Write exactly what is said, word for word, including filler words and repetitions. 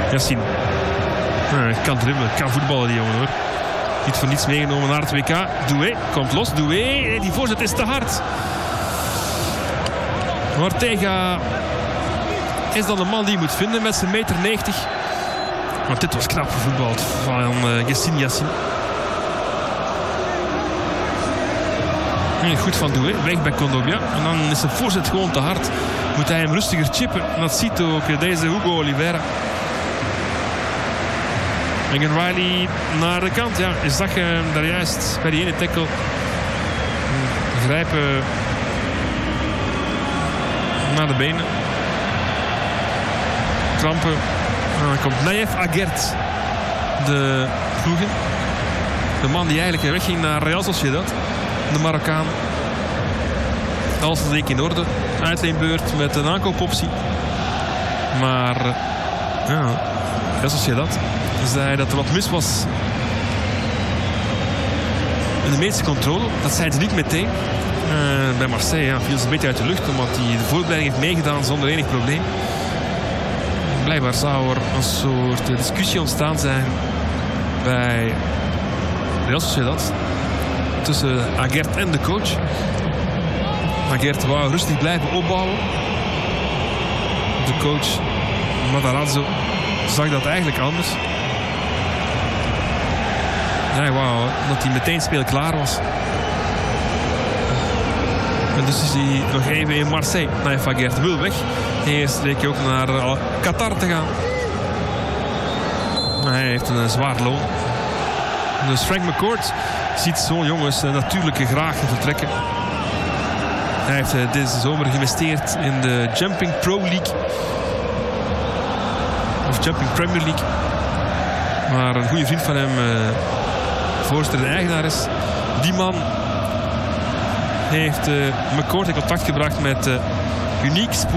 Yassine. Nou, kan dribbelen, kan voetballen die jongen hoor. Niet voor niets meegenomen naar het W K. Doué, komt los. Doué, die voorzet is te hard. Ortega is dan de man die je moet vinden met zijn meter negentig. Maar dit was knap gevoetbald van uh, Yassine Yassine. Goed van Doué, weg bij Kondogbia. En dan is de voorzet gewoon te hard. Moet hij hem rustiger chippen. En dat ziet ook deze Hugo Oliveira. En Riley naar de kant. Ja, je zag hem daar juist bij die ene tackle grijpen naar de benen. Krampen. En dan komt Nayef Aguerd de ploeg in. De man die eigenlijk wegging naar Real Sociedad. De Marokkaan. Alles is in orde. Uitleenbeurt met een aankoopoptie. Maar ja, Real Sociedad zei dat er wat mis was in de medische controle. Dat zei ze niet meteen. Uh, bij Marseille ja, viel ze een beetje uit de lucht, omdat hij de voorbereiding heeft meegedaan zonder enig probleem. Blijkbaar zou er een soort discussie ontstaan zijn bij Real Sociedad tussen Aguerd en de coach. Aguerd wou rustig blijven opbouwen. De coach Matarazzo zag dat eigenlijk anders. Hij wou dat hij meteen speelklaar was. En dus is hij nog even in Marseille. Nayef Aguerd wil weg. Eerst leek hij ook naar uh, Qatar te gaan. Maar hij heeft een uh, zwaar loon. Dus Frank McCourt ziet zo'n jongens uh, natuurlijk graag vertrekken. Hij heeft uh, deze zomer geïnvesteerd in de Jumping Pro League. Of Jumping Premier League. Maar een goede vriend van hem, uh, voorzitter en eigenaar is. Die man heeft uh, McCourt in contact gebracht met uh, Unique Sport.